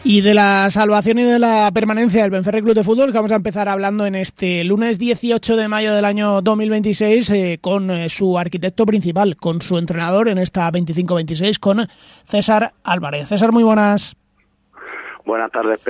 Y de la salvación y de la permanencia del Benferri Club de Fútbol, que vamos a empezar hablando en este lunes 18 de mayo del año 2026 con su arquitecto principal, con su entrenador en esta 25-26, con César Álvarez. César, muy buenas. Buenas tardes,